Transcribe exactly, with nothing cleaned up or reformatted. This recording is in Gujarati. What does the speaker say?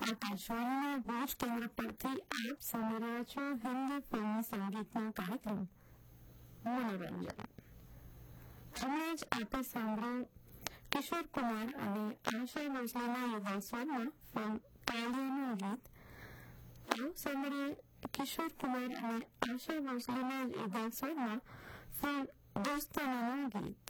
આકાશવાણીના ભુજ કેન્દ્ર પરથી આપ સાંભળી રહ્યા છો હિન્દી ફિલ્મ સંગીતનો કાર્યક્રમ મનોરંજન. હમણાં જ આપે સાંભળ્યું કિશોર કુમાર અને આશા ભોસલેના યુગલ સ્વરમાં ફિલ્મ કાલિયાનું ગીત. આવો સાંભળીએ કિશોર કુમાર અને આશા ભોસલેના યુગલ સ્વરમાં ફિલ્મ દોસ્તાનાનું ગીત.